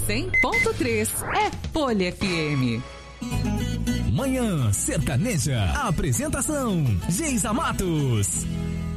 100.3 é Folha FM. Manhã Sertaneja. Apresentação: Geisa Matos.